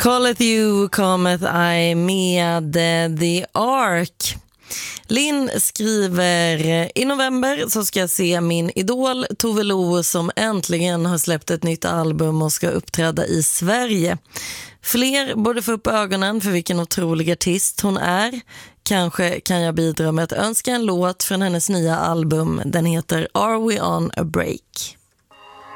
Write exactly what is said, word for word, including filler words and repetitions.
Calleth you cometh I med The Ark. Linn skriver: i november så ska jag se min idol Tove Lo som äntligen har släppt ett nytt album och ska uppträda i Sverige. Fler borde få upp ögonen för vilken otrolig artist hon är. Kanske kan jag bidra med att önska en låt från hennes nya album. Den heter Are We On A Break?